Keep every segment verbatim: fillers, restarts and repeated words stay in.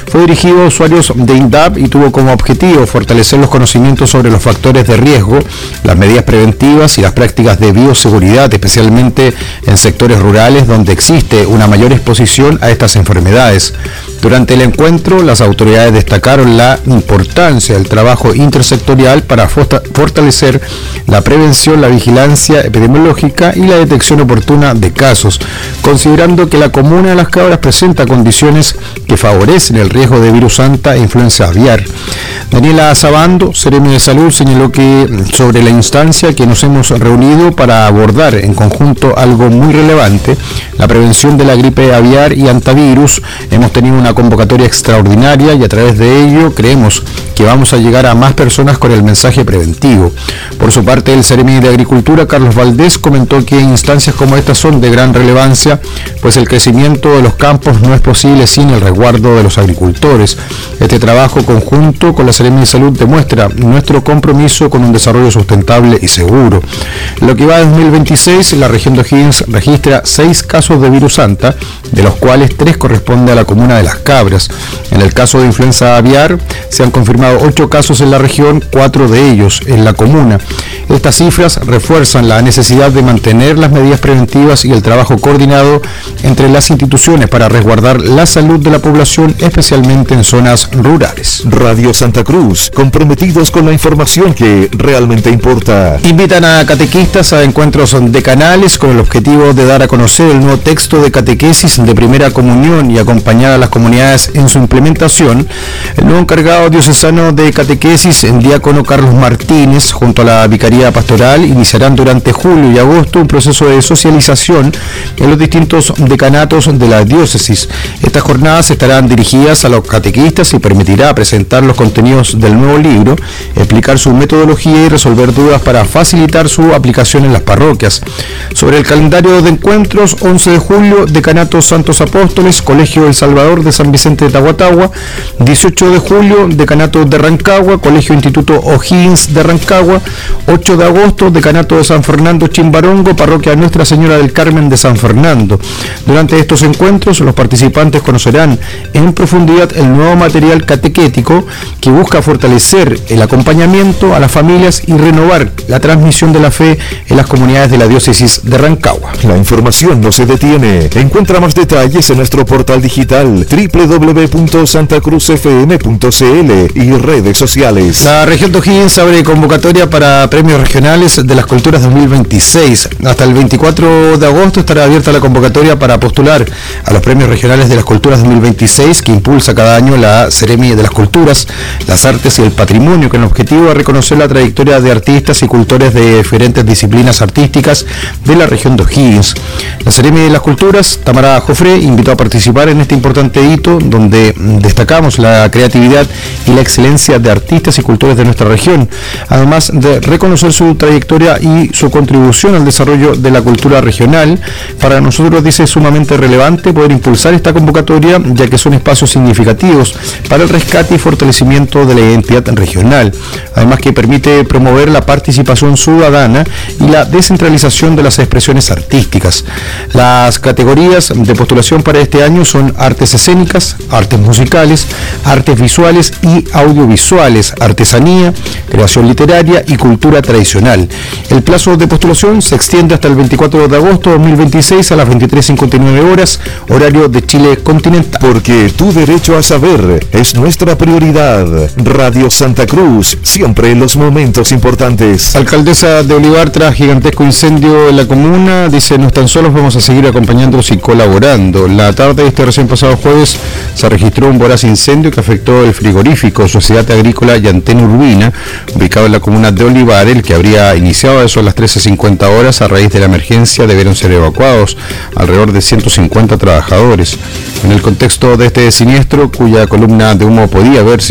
fue dirigido a usuarios de INDAP y tuvo como objetivo fortalecer los conocimientos sobre los factores de riesgo, las medidas preventivas y las prácticas de bioseguridad, especialmente en sectores rurales donde existe una mayor exposición a estas enfermedades. Durante el encuentro, las autoridades destacaron la importancia del trabajo intersectorial para fortalecer la prevención, la vigilancia epidemiológica y la detección oportuna de casos, considerando que la comuna de Las Cabras presenta condiciones que favorecen el riesgo de virus Anta e influenza aviar. Daniela Sabando, Seremi de Salud, señaló que sobre la instancia que nos hemos reunido para abordar en conjunto algo muy relevante, la prevención de la gripe aviar y antivirus, hemos tenido una convocatoria extraordinaria y a través de ello creemos que vamos a llegar a más personas con el mensaje preventivo. Por su parte, el Seremi de Agricultura, Carlos Valdés, comentó que instancias como estas son de gran relevancia, pues el crecimiento de los campos no es posible sin el resguardo de los agricultores. Este trabajo conjunto con la Seremi de Salud demuestra nuestro compromiso con un desarrollo sustentable y seguro. En lo que va de dos mil veintiséis, la región de O'Higgins registra seis casos de virus Anta, de los cuales tres corresponden a la comuna de Las Cabras. En el caso de influenza aviar, se han confirmado ocho casos en la región, cuatro de ellos en la comuna. Estas cifras refuerzan la necesidad de mantener las medidas preventivas y el trabajo coordinado entre las instituciones para resguardar la salud de la población, especialmente en zonas rurales. Radio Santa Cruz, comprometidos con la información que realmente importa. Invitan a catequistas a encuentros decanales con el objetivo de dar a conocer el nuevo texto de catequesis de primera comunión y acompañar a las comunidades en su implementación. El nuevo encargado diocesano de catequesis, el diácono Carlos Martínez, junto a la Vicaría Pastoral, iniciarán durante julio y agosto un proceso de socialización en los distintos decanatos de la diócesis. Estas jornadas estarán dirigidas a los catequistas y permitirá presentar los contenidos del nuevo libro, explicar su metodología y resolver dudas para facilitar su aplicación en las parroquias. Sobre el calendario de encuentros, once de julio, Decanato Santos Apóstoles, Colegio El Salvador de San Vicente de Tahuatahua; dieciocho de julio, Decanato de Rancagua, Colegio Instituto O'Higgins de Rancagua; ocho de agosto, Decanato de San Fernando Chimbarongo, Parroquia Nuestra Señora del Carmen de San Fernando. Durante estos encuentros, los participantes conocerán en profundidad el nuevo material catequético que busca fortalecer el acompañamiento a las familias y renovar la transmisión de la fe en las comunidades de la diócesis de Rancagua. La información no se detiene. Encuentra más detalles en nuestro portal digital doble u doble u doble u punto santa cruz f m punto c l y redes sociales. La región de O'Higgins abre convocatoria para premios regionales de las culturas dos mil veintiséis. Hasta el veinticuatro de agosto estará abierta la convocatoria para postular a los premios regionales de las culturas dos mil veintiséis que impulsa cada año la Seremi de las Culturas, las Artes y el Patrimonio, con el objetivo de reconocer la trayectoria de artistas y cultores de diferentes disciplinas artísticas de la región de O'Higgins. La Seremi de las Culturas, Tamara Jofré, invitó a participar en este importante hito donde destacamos la creatividad y la excelencia de artistas y cultores de nuestra región, además de reconocer su trayectoria y su contribución al desarrollo de la cultura regional. Para nosotros, dice, es sumamente relevante poder impulsar esta convocatoria, ya que son espacios significativos para el rescate y fortalecimiento de la identidad regional, además que permite promover la participación ciudadana y la descentralización de las expresiones artísticas. Las categorías de postulación para este año son artes escénicas, artes musicales, artes visuales y audiovisuales, artesanía, creación literaria y cultura tradicional. El plazo de postulación se extiende hasta el veinticuatro de agosto de dos mil veintiséis a las veintitrés cincuenta y nueve horas, horario de Chile continental. Porque tu derecho a saber es nuestra prioridad. Radio Santa Cruz, siempre en los momentos importantes. Alcaldesa de Olivar, tras gigantesco incendio en la comuna, dice: no están solos, vamos a seguir acompañándolos y colaborando. La tarde de este recién pasado jueves se registró un voraz incendio que afectó el frigorífico Sociedad Agrícola Llantén Urbina, ubicado en la comuna de Olivar, el que habría iniciado a eso a las trece cincuenta horas. A raíz de la emergencia debieron ser evacuados alrededor de ciento cincuenta trabajadores. En el contexto de este siniestro, cuya columna de humo podía verse incluso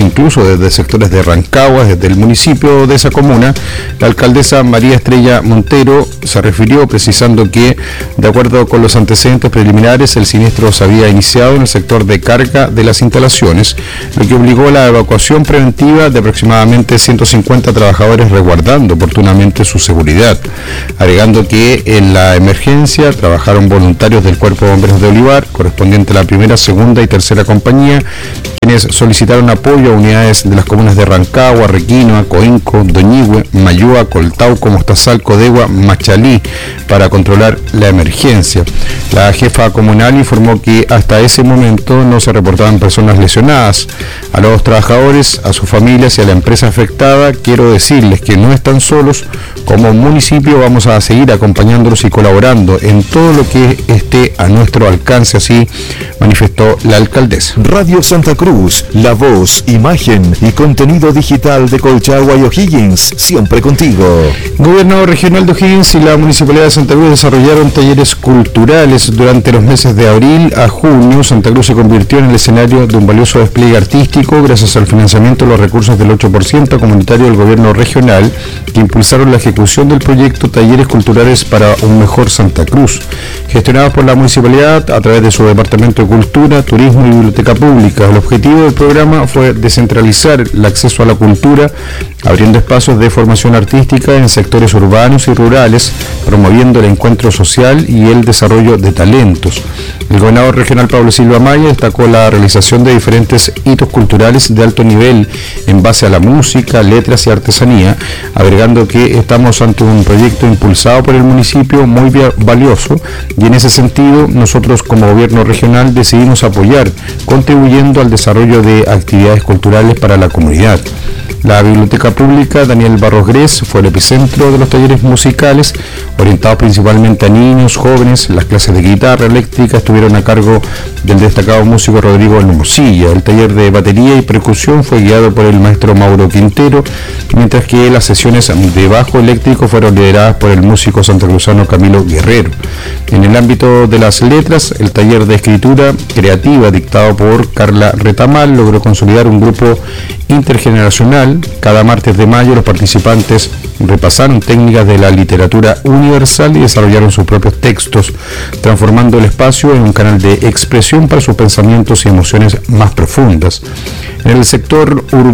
desde sectores de Rancagua, desde el municipio de esa comuna. La alcaldesa María Estrella Montero se refirió precisando que, de acuerdo con los antecedentes preliminares, el siniestro se había iniciado en el sector de carga de las instalaciones, lo que obligó a la evacuación preventiva de aproximadamente ciento cincuenta trabajadores, resguardando oportunamente su seguridad, agregando que en la emergencia trabajaron voluntarios del Cuerpo de Bomberos de Olivar, correspondiente a la primera, segunda y tercera compañía, quienes solicitaron apoyo a unidades de las comunas de Rancagua, Requinoa, Coinco, Doñihue, Mayúa, Coltauco, Mostazal, Codegua, Machalí, para controlar la emergencia. La jefa comunal informó que hasta ese momento no se reportaban personas lesionadas. A los trabajadores, a sus familias y a la empresa afectada, quiero decirles que no están solos. Como municipio vamos a seguir acompañándolos y colaborando en todo lo que esté a nuestro alcance, así manifestó la alcaldesa. Radio Santa Cruz, la voz, imagen y contenido digital de Colchagua y O'Higgins, siempre contigo. Gobierno regional de O'Higgins y la Municipalidad de Santa Cruz desarrollaron talleres culturales durante los meses de abril a junio. Santa Cruz se convirtió en el escenario de un valioso despliegue artístico gracias al financiamiento de los recursos del ocho por ciento comunitario del gobierno regional, que impulsaron la ejecución del proyecto Talleres Culturales para un Mejor Santa Cruz, gestionados por la municipalidad a través de su Departamento de Cultura, Turismo y Biblioteca Pública. El objetivo del programa fue descentralizar el acceso a la cultura, abriendo espacios de formación artística en sectores urbanos y rurales, promoviendo el encuentro social y el desarrollo de talentos. El gobernador regional Pablo Silva Maya destacó la realización de diferentes hitos culturales de alto nivel en base a la música, letras y artesanía, agregando que estamos ante un proyecto impulsado por el municipio muy valioso, y en ese sentido nosotros como gobierno regional decidimos apoyar, contribuyendo al desarrollo de actividades culturales para la comunidad. La Biblioteca Pública Daniel Barros Grés fue el epicentro de los talleres musicales, orientados principalmente a niños, jóvenes. Las clases de guitarra eléctrica estuvieron a cargo del destacado músico Rodrigo Hermosilla. El taller de batería y percusión fue guiado por el maestro Mauro Quintero, mientras que las sesiones de bajo eléctrico fueron lideradas por el músico santacruzano Camilo Guerrero. En el ámbito de las letras, el taller de escritura creativa dictado por Carla Retamal logró consolidar un grupo intergeneracional. Cada martes de mayo los participantes repasaron técnicas de la literatura universal y desarrollaron sus propios textos, transformando el espacio en un canal de expresión para sus pensamientos y emociones más profundas. En el sector urbano,